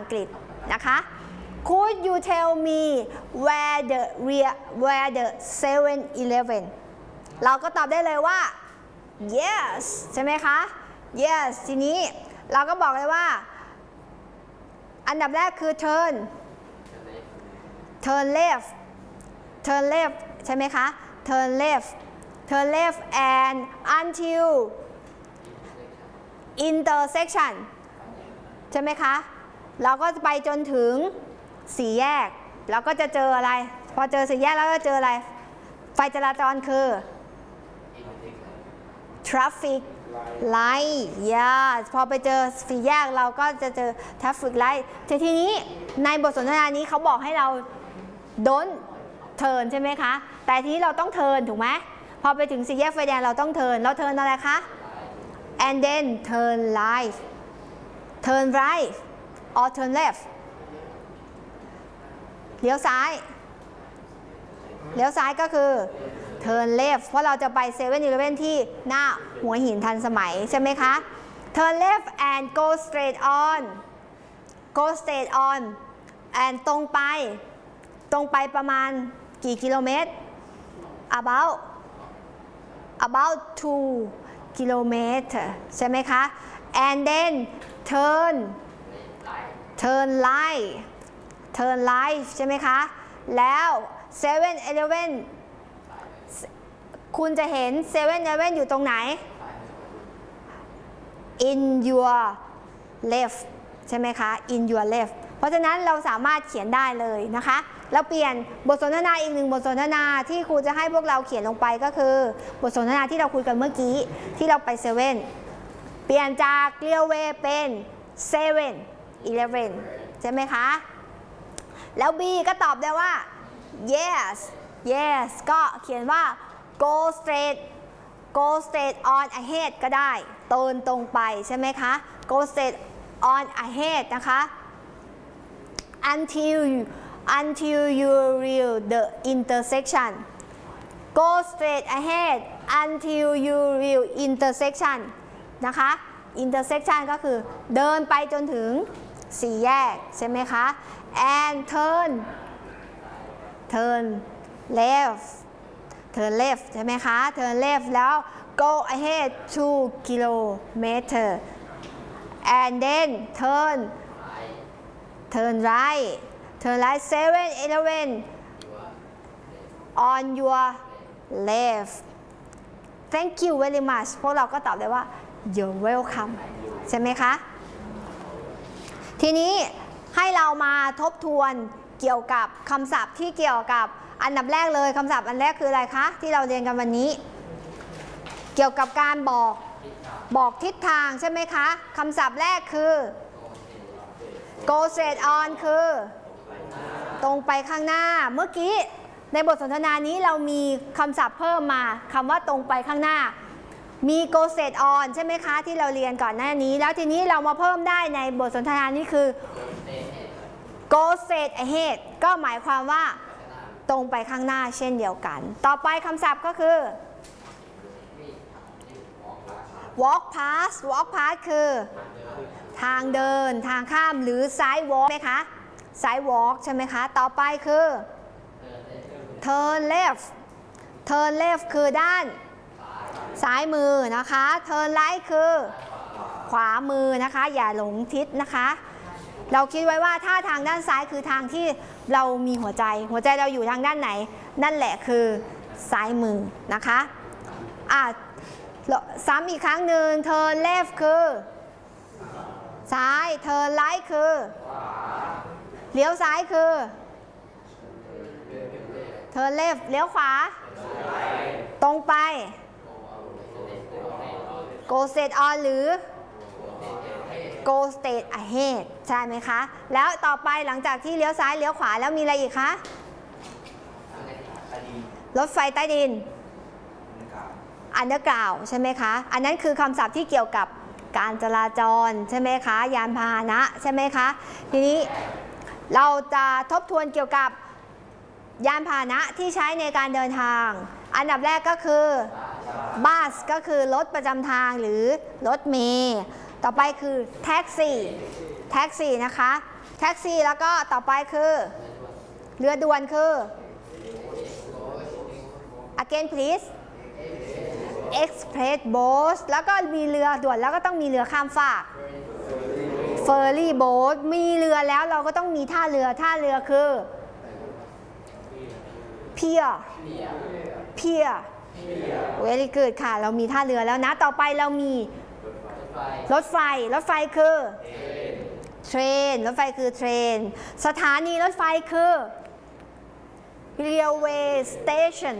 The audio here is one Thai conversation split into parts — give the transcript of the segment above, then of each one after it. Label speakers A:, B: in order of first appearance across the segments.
A: กฤษนะคะ Could you tell me where the 7-Eleven เราก็ตอบได้เลยว่า yes ใช่ไหมคะ yes ทีนี้เราก็บอกเลยว่าอันดับแรกคือ turn left ใช่ไหมคะ turn left and until intersection ใช่ไหมคะเราก็จะไปจนถึงสี่แยกเราก็จะเจออะไรพอเจอสี่แยกแล้วก็เจออะไรไฟจราจรคือ traffic light พอไปเจอสี่แยกเราก็จะเจอ traffic light แต่ทีนี้ในบทสนทนานี้เขาบอกให้เรา don't turn ใช่ไหมคะแต่ทีนี้เราต้อง turn ถูกไหมพอไปถึงสี่แยกไฟแดงเราต้อง turn เรา turn อะไรคะ and then turn right or turn left เลี้ยวซ้ายก็คือ turn left เพราะเราจะไป 7-Eleven ที่หน้าหัวหินทันสมัยใช่ไหมคะ turn left and go straight on and ตรงไปประมาณกี่กิโลเมตร about 2 กิโลเมตรใช่ไหมคะ and then turn right ใช่ไหมคะแล้ว 7-Eleven คุณจะเห็น 7-Eleven อยู่ตรงไหน in your left ใช่ไหมคะ in your left เพราะฉะนั้นเราสามารถเขียนได้เลยนะคะแล้วเปลี่ยนบทสนทนาอีกหนึ่งบทสนทนาที่ครูจะให้พวกเราเขียนลงไปก็คือบทสนทนาที่เราคุยกันเมื่อกี้ที่เราไป7เปลี่ยนจาก railway เป็น 7-Eleven ใช่ไหมคะแล้ว B ก็ตอบได้ว่า yes ก็เขียนว่า go straight on ahead ก็ได้เดินตรงไปใช่ไหมคะ go straight on ahead นะคะ until you reach the intersection go straight ahead until you reach intersection นะคะ intersection ก็คือเดินไปจนถึงสี่แยกใช่ไหมคะ and turn left ใช่ไหมคะ turn left แล้ว go ahead 2 kilometer and then turn right 7-Eleven on your left thank you very much พวกเราก็ตอบได้ว่า you're welcome ใช่ไหมคะทีนี้ให้เรามาทบทวนเกี่ยวกับคำศัพท์ที่เกี่ยวกับอันดับแรกเลยคำศัพท์อันแรกคืออะไรคะที่เราเรียนกันวันนี้เกี่ยวกับการบอกทิศทางใช่ไหมคะคำศัพท์แรกคือ go straight on คือตรงไปข้างหน้าเมื่อกี้ในบทสนทนานี้เรามีคำศัพท์เพิ่มมาคำว่าตรงไปข้างหน้ามี go straight on ใช่ไหมคะที่เราเรียนก่อนหน้านี้แล้วทีนี้เรามาเพิ่มได้ในบทสนทนานี้คือ go straight ahead ก็หมายความว่าตรงไปข้างหน้าเช่นเดียวกันต่อไปคำศัพท์ก็คือ walk past คือทางเดินทางข้ามหรือ sidewalk ไหมคะsidewalk ใช่ไหมคะต่อไปคือ turn left คือด้านซ้ายมือนะคะ turn right คือขวามือนะคะอย่าหลงทิศนะคะเราคิดไว้ว่าถ้าทางด้านซ้ายคือทางที่เรามีหัวใจเราอยู่ทางด้านไหนนั่นแหละคือซ้ายมือนะคะซ้ำอีกครั้งหนึ่ง turn left คือซ้าย turn right คือเลี้ยวซ้ายคือ turn left เลี้ยวขวาตรงไป go straight on หรือ go straight ahead ใช่ไหมคะแล้วต่อไปหลังจากที่เลี้ยวซ้ายเลี้ยวขวาแล้วมีอะไรอีกคะรถไฟใต้ดิน underground ใช่ไหมคะอันนั้นคือคำศัพท์ที่เกี่ยวกับการจราจรใช่ไหมคะยานพาหนะใช่ไหมคะทีนี้เราจะทบทวนเกี่ยวกับยานพาหนะที่ใช้ในการเดินทางอันดับแรกก็คือบัสก็คือรถประจำทางหรือรถเมล์ต่อไปคือแท็กซี่นะคะแท็กซี่แล้วก็ต่อไปคือเรือด่วนคือ again please express boat แล้วก็มีเรือด่วนแล้วก็ต้องมีเรือข้ามฟาก ferry boat มีเรือแล้วเราก็ต้องมีท่าเรือคือ pier very good ค่ะเรามีท่าเรือแล้วนะต่อไปเรามีรถไฟคือ train รถไฟคือ train สถานีรถไฟคือ railway station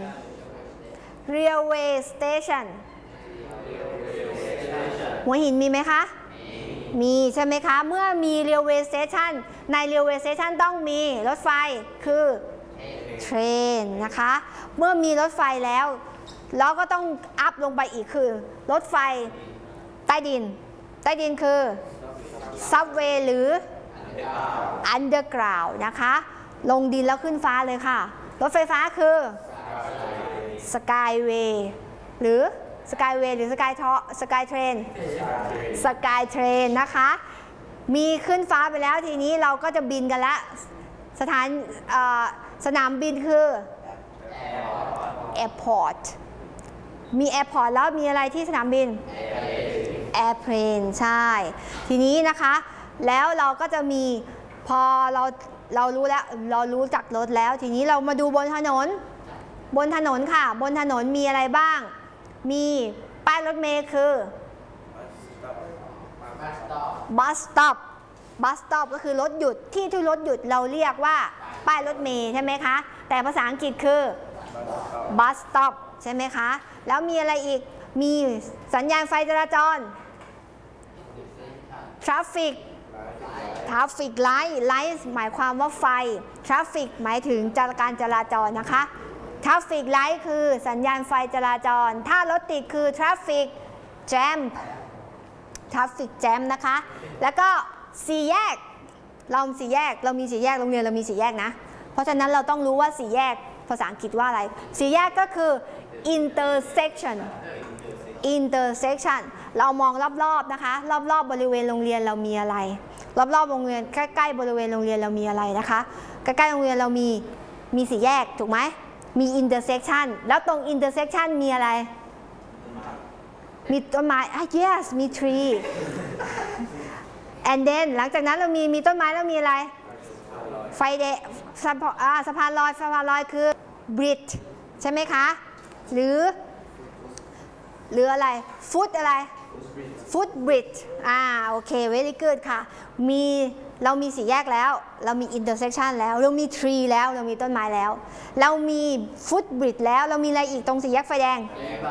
A: หัวหินมีไหมคะมีใช่ไหมคะเมื่อมี railway station ใน railway station ต้องมีรถไฟคือ train นะคะเมื่อมีรถไฟแล้วเราก็ต้องอัพลงไปอีกคือรถไฟใต้ดินคือ subway หรือ underground นะคะลงดินแล้วขึ้นฟ้าเลยค่ะรถไฟฟ้าคือ skyway หรือ skytrain นะคะมีขึ้นฟ้าไปแล้วทีนี้เราก็จะบินกันละสนามบินคือ airport มี airport แล้วมีอะไรที่สนามบิน airplane ใช่ทีนี้นะคะแล้วเราก็จะมีพอเรารู้แล้วเรารู้จักรถแล้วทีนี้เรามาดูบนถนนค่ะบนถนนมีอะไรบ้างมีป้ายรถเมล์คือ bus stop ก็คือรถหยุดที่รถหยุดเราเรียกว่าป้ายรถเมล์ใช่ไหมคะแต่ภาษาอังกฤษคือ bus stop ใช่ไหมคะแล้วมีอะไรอีกมีสัญญาณไฟจราจร traffic light หมายความว่าไฟ traffic หมายถึงการจราจรนะคะ traffic light คือสัญญาณไฟจราจรถ้ารถติดคือ traffic jam นะคะแล้วก็สี่แยกเรามีสี่แยกโรงเรียนเรามีสี่แยกนะเพราะฉะนั้นเราต้องรู้ว่าสี่แยกภาษาอังกฤษว่าอะไรสี่แยกก็คือ intersection เรามองรอบๆนะคะรอบๆบริเวณโรงเรียนเรามีอะไรรอบๆโรงเรียนใกล้ๆบริเวณโรงเรียนเรามีอะไรนะคะใกล้ๆโรงเรียนเรามีสี่แยกถูกไหมมี intersection แล้วตรง intersection มีอะไรมีต้นไม้ yes มี tree and then หลังจากนั้นเรามีต้นไม้แล้วมีอะไรไฟแดงสะพานลอยคือ bridge ใช่ไหมคะหรืออะไรฟุตบริดจ์โอเค very good ค่ะเรามีสี่แยกแล้วเรามี intersection แล้วเรามี tree แล้วเรามีต้นไม้แล้วเรามีฟุตบริดจ์แล้วเรามีอะไรอีกตรงสี่แยกไฟแดง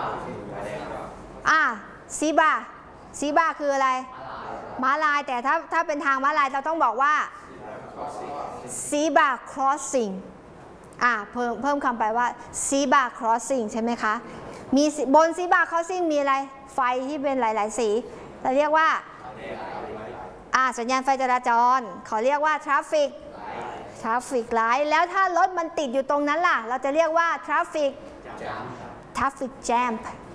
A: ซีบาคืออะไรม้าลายแต่ถ้าเป็นทางม้าลายเราต้องบอกว่า zebra crossing เพิ่มคำไปว่า zebra crossing ใช่ไหมคะมีบน zebra crossing มีอะไรไฟที่เป็นหลายๆสีเราเรียกว่าสัญญาณไฟจราจรเขาเรียกว่า traffic light แล้วถ้ารถมันติดอยู่ตรงนั้นล่ะเราจะเรียกว่า traffic jam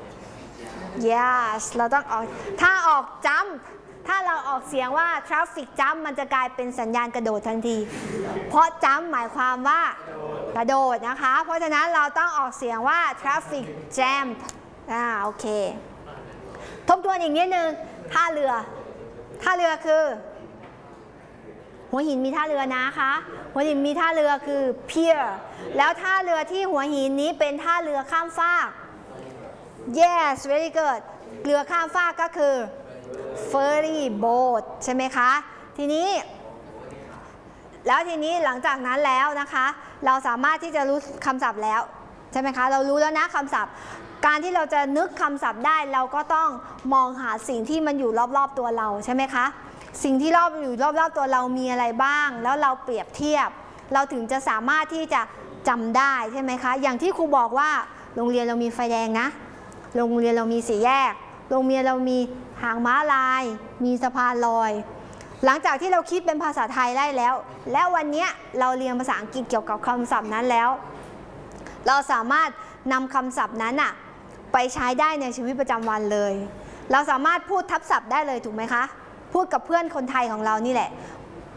A: yes เราต้องถ้าเราออกเสียงว่า traffic jump มันจะกลายเป็นสัญญาณกระโดดทันทีเพราะ jump หมายความว่ากระโดดนะคะเพราะฉะนั้นเราต้องออกเสียงว่า traffic jam โอเคทบทวนอีกนิดนึงท่าเรือคือหัวหินมีท่าเรือนะคะหัวหินมีท่าเรือคือ pier แล้วท่าเรือที่หัวหินนี้เป็นท่าเรือข้ามฟาก yes very good เรือข้ามฟากก็คือ ferry boat ใช่ไหมคะทีนี้หลังจากนั้นแล้วนะคะเราสามารถที่จะรู้คำศัพท์แล้วใช่ไหมคะเรารู้แล้วนะคำศัพท์การที่เราจะนึกคำศัพท์ได้เราก็ต้องมองหาสิ่งที่มันอยู่รอบๆตัวเราใช่ไหมคะสิ่งที่อยู่รอบๆตัวเรามีอะไรบ้างแล้วเราเปรียบเทียบเราถึงจะสามารถที่จะจำได้ใช่ไหมคะอย่างที่ครูบอกว่าโรงเรียนเรามีไฟแดงนะโรงเรียนเรามีสี่แยกโรงเรียนเรามีทางม้าลายมีสะพานลอยหลังจากที่เราคิดเป็นภาษาไทยได้แล้วและวันนี้เราเรียนภาษาอังกฤษเกี่ยวกับคำศัพท์นั้นแล้วเราสามารถนำคำศัพท์นั้นไปใช้ได้ในชีวิตประจำวันเลยเราสามารถพูดทับศัพท์ได้เลยถูกไหมคะพูดกับเพื่อนคนไทยของเรานี่แหละ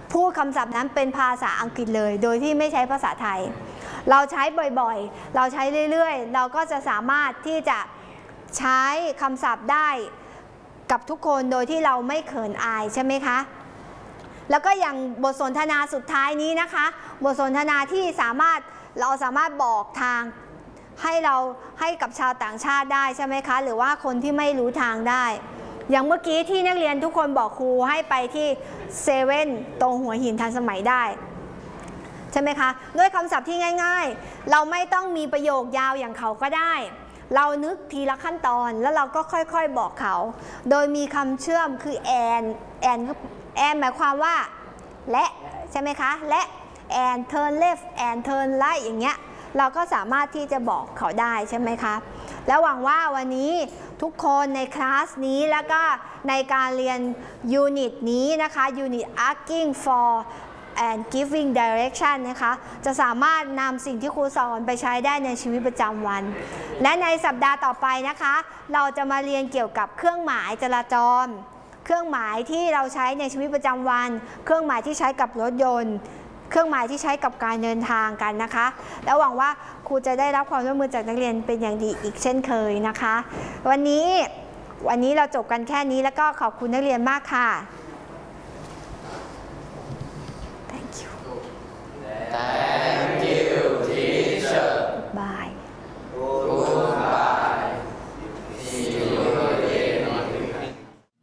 A: พูดคำศัพท์นั้นเป็นภาษาอังกฤษเลยโดยที่ไม่ใช้ภาษาไทยเราใช้บ่อยๆเราใช้เรื่อยๆเราก็จะสามารถที่จะใช้คำศัพท์ได้กับทุกคนโดยที่เราไม่เขินอายใช่ไหมคะแล้วก็อย่างบทสนทนาสุดท้ายนี้นะคะบทสนทนาที่เราสามารถบอกทางให้กับชาวต่างชาติได้ใช่ไหมคะหรือว่าคนที่ไม่รู้ทางได้อย่างเมื่อกี้ที่นักเรียนทุกคนบอกครูให้ไปที่เซเว่นตรงหัวหินทันสมัยได้ใช่ไหมคะด้วยคำศัพท์ที่ง่ายๆเราไม่ต้องมีประโยคยาวอย่างเขาก็ได้เรานึกทีละขั้นตอนแล้วเราก็ค่อยๆบอกเขาโดยมีคำเชื่อมคือแอนหมายความว่าและใช่ไหมคะและand turn left and turn right อย่างเงี้ยเราก็สามารถที่จะบอกเขาได้ใช่ไหมคะแล้วหวังว่าวันนี้ทุกคนในคลาสนี้แล้วก็ในการเรียนยูนิตนี้นะคะยูนิต asking for and giving direction นะคะจะสามารถนำสิ่งที่ครูสอนไปใช้ได้ในชีวิตประจำวันและในสัปดาห์ต่อไปนะคะเราจะมาเรียนเกี่ยวกับเครื่องหมายจราจรเครื่องหมายที่เราใช้ในชีวิตประจำวันเครื่องหมายที่ใช้กับรถยนต์เครื่องหมายที่ใช้กับการเดินทางกันนะคะแล้วหวังว่าครูจะได้รับความร่วมมือจากนักเรียนเป็นอย่างดีอีกเช่นเคยนะคะวันนี้เราจบกันแค่นี้แล้วก็ขอบคุณนักเรียนมากค่ะ